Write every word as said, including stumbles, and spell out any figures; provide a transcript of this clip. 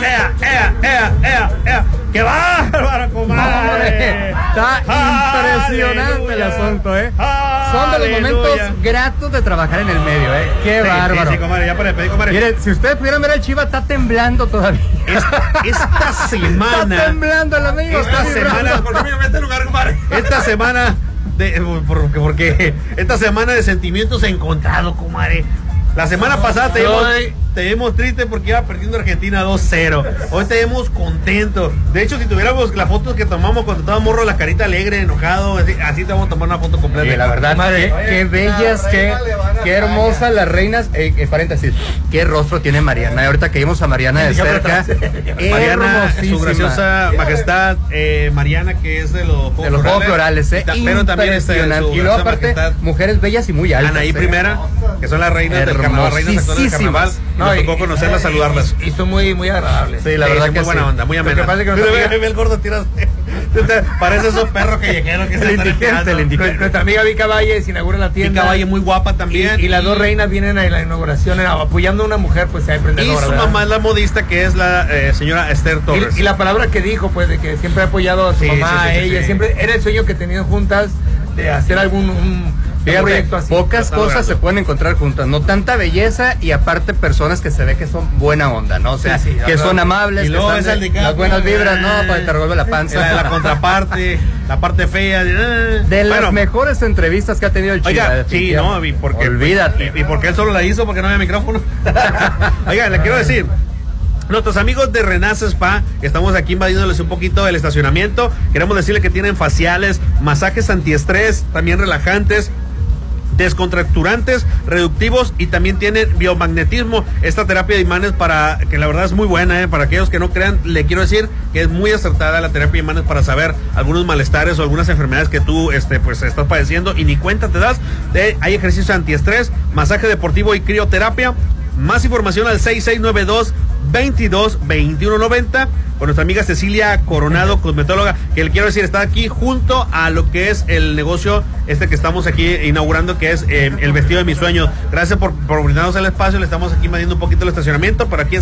ea, ea, ea, ea, ea. ¡Qué bárbaro, comadre! Está impresionante ¡Aleluya! El asunto, ¿eh? ¡Aleluya! Son de los momentos gratos de trabajar en el medio, ¿eh? ¡Qué sí, bárbaro! Sí, sí, comadre, ya para despedir, comadre. Miren, si ustedes pudieran ver al Chiva, está temblando todavía. Esta, esta semana... Está temblando el amigo. Esta semana... ¿Por qué me mete en lugar, comadre? Esta semana... De, porque, porque esta semana de sentimientos encontrados, comadre. La semana pasada te vimos, te vimos triste porque iba perdiendo Argentina dos cero. Hoy te vemos contento. De hecho, si tuviéramos las fotos que tomamos cuando estaba morro, la carita alegre, enojado, así, así te vamos a tomar una foto completa. Sí, la verdad, madre, qué, qué bellas, qué, qué hermosas las reinas. Eh, eh, paréntesis, qué rostro tiene Mariana. Ahorita que vimos a Mariana de cerca. Mariana, su graciosa majestad, eh, Mariana, que es de los Juegos de los Juegos Florales, eh. Pero también está en su y luego aparte, majestad, mujeres bellas y muy altas. Anaí eh. Primera, que son las reinas del carnaval, reinas actuales del carnaval. No, nos tocó conocerlas, saludarlas. Y son muy, muy agradables. Sí, la sí, verdad que muy buena sí. onda, muy amena. Lo que pasa es que nuestra amiga... ve el gordo tiras. Parece esos perros callejeros que se están el indigente. Nuestra amiga Vika Valle se inaugura la tienda. Vika Valle muy guapa también. Y, y las dos reinas vienen a la inauguración apoyando a una mujer, pues se emprendedora. Y su ¿verdad? mamá es la modista, que es la eh, señora Esther Torres. Y, y la palabra que dijo, pues, de que siempre ha apoyado a su sí, mamá, sí, sí, a ella. Sí. Siempre era el sueño que tenían juntas de hacer algún... Un, Fíjate, un proyecto así. Pocas cosas logrando. Se pueden encontrar juntas, no tanta belleza y aparte personas que se ve que son buena onda, ¿no? O sea, sí, sí, que son amables, y luego que están de, de las buenas vibras, no, para que te revuelve la panza. La, la contraparte, la parte fea. De, de bueno, las mejores entrevistas que ha tenido el Chiva. Oiga, sí, no, y porque, olvídate. Y, y porque él solo la hizo porque no había micrófono. Oiga, le quiero decir, nuestros amigos de Renace Spa, estamos aquí invadiéndoles un poquito el estacionamiento. Queremos decirles que tienen faciales, masajes antiestrés, también relajantes, descontracturantes, reductivos y también tienen biomagnetismo. Esta terapia de imanes, para que la verdad es muy buena, ¿eh? Para aquellos que no crean, le quiero decir que es muy acertada la terapia de imanes para saber algunos malestares o algunas enfermedades que tú este, pues, estás padeciendo y ni cuenta te das. De, hay ejercicio antiestrés, masaje deportivo y crioterapia. Más información al seis seis nueve dos, veintidós, veintiuno noventa con nuestra amiga Cecilia Coronado, cosmetóloga, que le quiero decir, está aquí junto a lo que es el negocio este que estamos aquí inaugurando, que es eh, el vestido de mis sueños. Gracias por, por brindarnos el espacio, le estamos aquí invadiendo un poquito el estacionamiento, pero aquí